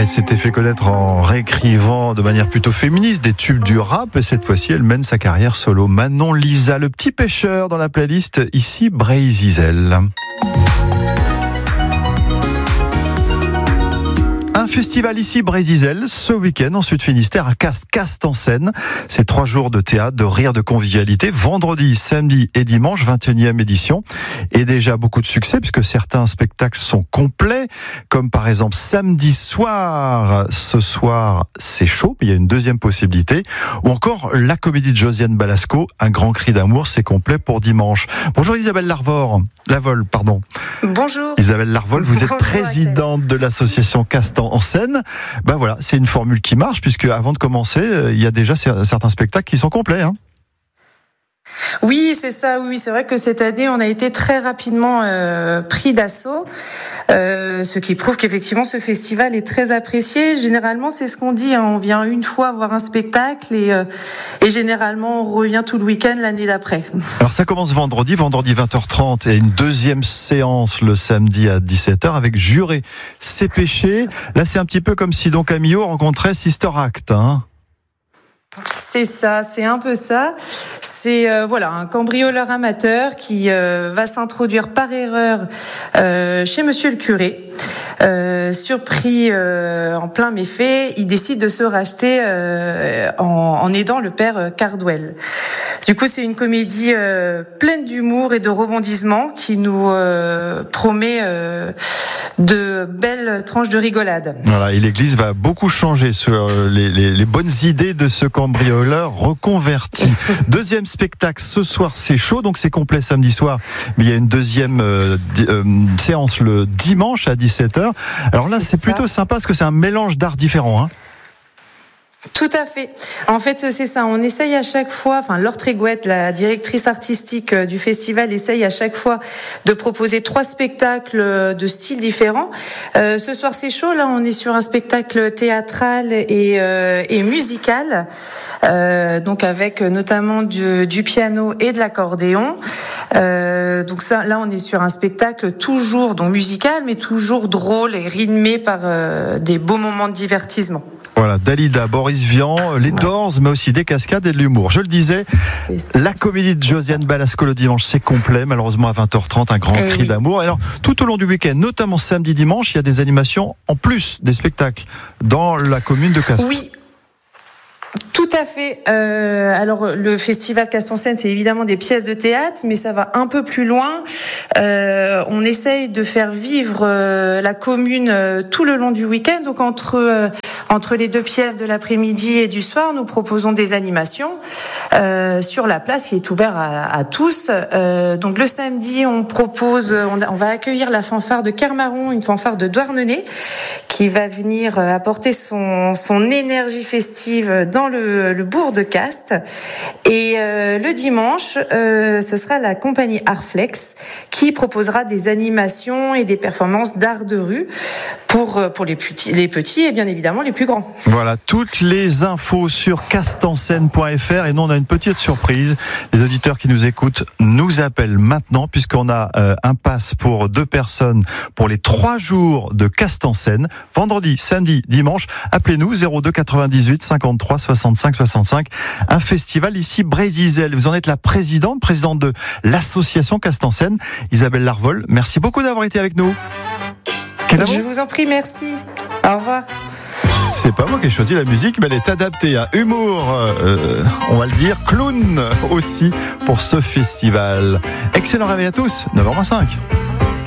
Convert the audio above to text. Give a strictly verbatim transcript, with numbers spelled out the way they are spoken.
Elle s'était fait connaître en réécrivant de manière plutôt féministe des tubes du rap et cette fois-ci elle mène sa carrière solo. Manon Lisa, le petit pêcheur dans la playlist ici Brésil. Un festival ici, Brésil, ce week-end, en Sud-Finistère, à Cast-en-Seine. C'est trois jours de théâtre, de rire, de convivialité. Vendredi, samedi et dimanche, vingt et unième édition. Et déjà beaucoup de succès, puisque certains spectacles sont complets, comme par exemple samedi soir. Ce soir, c'est chaud, mais il y a une deuxième possibilité. Ou encore la comédie de Josiane Balasco, Un grand cri d'amour, c'est complet pour dimanche. Bonjour Isabelle Larvor, Lavol, pardon. Bonjour. Isabelle Larvol, vous êtes Bonjour, présidente de l'association Cast-en-Seine. Ben voilà, c'est une formule qui marche, puisque avant de commencer, il y a déjà certains spectacles qui sont complets. Hein. Oui, c'est ça. Oui, c'est vrai que cette année, on a été très rapidement euh, pris d'assaut, euh, ce qui prouve qu'effectivement, ce festival est très apprécié. Généralement, c'est ce qu'on dit. Hein, on vient une fois voir un spectacle et, euh, et généralement, on revient tout le week-end l'année d'après. Alors, ça commence vendredi, vendredi vingt heures trente, et une deuxième séance le samedi à dix-sept heures avec Juré, c'est péché. Là, c'est un petit peu comme si Don Camillo rencontrait Sister Act. Hein. C'est ça, c'est un peu ça. C'est euh, voilà un cambrioleur amateur qui euh, va s'introduire par erreur euh, chez Monsieur le curé. Euh, surpris euh, en plein méfait, il décide de se racheter euh, en, en aidant le père Cardwell. Du coup, c'est une comédie euh, pleine d'humour et de rebondissements qui nous euh, promet euh, de belles tranches de rigolade. Voilà, et l'Église va beaucoup changer sur les, les, les bonnes idées de ce cambrioleur reconverti. Deuxième spectacle ce soir, c'est chaud, donc c'est complet samedi soir. Mais il y a une deuxième euh, di- euh, séance le dimanche à dix-sept heures. Alors là, c'est, c'est plutôt sympa parce que c'est un mélange d'arts différents. Hein. Tout à fait. En fait, c'est ça. On essaye à chaque fois, enfin, Laure Trégouette, la directrice artistique du festival, essaye à chaque fois de proposer trois spectacles de styles différents. Euh, ce soir, c'est chaud. Là, on est sur un spectacle théâtral et, euh, et musical, euh, donc avec notamment du, du piano et de l'accordéon. Euh, donc ça, là, on est sur un spectacle toujours donc musical, mais toujours drôle et rythmé par euh, des beaux moments de divertissement. Voilà, Dalida, Boris Vian, les Doors, mais aussi des cascades et de l'humour. Je le disais, la comédie de Josiane Balasco le dimanche, c'est complet. Malheureusement, à vingt heures trente, un grand eh cri oui. d'amour. Alors, tout au long du week-end, notamment samedi, dimanche, il y a des animations en plus des spectacles dans la commune de Cast. Oui. Tout à fait. Euh, alors le festival Cast-en-Seine, c'est évidemment des pièces de théâtre, mais ça va un peu plus loin. Euh, on essaye de faire vivre euh, la commune euh, tout le long du week-end. Donc entre euh, entre les deux pièces de l'après-midi et du soir, nous proposons des animations euh, sur la place qui est ouverte à, à tous. Euh, donc le samedi, on propose, on, on va accueillir la fanfare de Kermaron, une fanfare de Douarnenez, qui va venir apporter son son énergie festive dans le, le bourg de Cast. Et euh, le dimanche, euh, ce sera la compagnie Artflex qui proposera des animations et des performances d'art de rue pour pour les petits, les petits et bien évidemment les plus grands. Voilà, toutes les infos sur castenseine point f r. Et nous, on a une petite surprise. Les auditeurs qui nous écoutent nous appellent maintenant, puisqu'on a euh, un pass pour deux personnes pour les trois jours de Cast-en-Seine, vendredi, samedi, dimanche. Appelez-nous zéro deux quatre-vingt-dix-huit cinquante-trois soixante-cinq soixante-cinq. Un festival ici, Brésil. Vous en êtes la présidente, présidente de l'association Cast-en-Seine. Isabelle Larvol, merci beaucoup d'avoir été avec nous. Je vous en prie, merci. Au revoir. C'est pas moi qui ai choisi la musique, mais elle est adaptée à humour, euh, on va le dire, clown aussi pour ce festival. Excellent réveil à tous, neuf heures moins cinq.